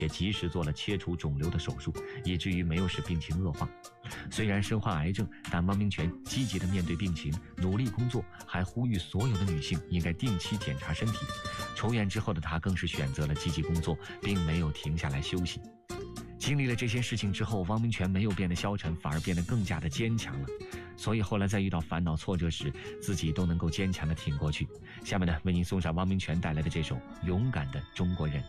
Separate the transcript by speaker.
Speaker 1: 也及时做了切除肿瘤的手术，以至于没有使病情恶化。虽然身患癌症，但汪明荃积极地面对病情，努力工作，还呼吁所有的女性应该定期检查身体。出院之后的他更是选择了积极工作，并没有停下来休息。经历了这些事情之后，汪明荃没有变得消沉，反而变得更加的坚强了。所以后来在遇到烦恼挫折时，自己都能够坚强地挺过去。下面呢，为您送上汪明荃带来的这首《勇敢的中国人》。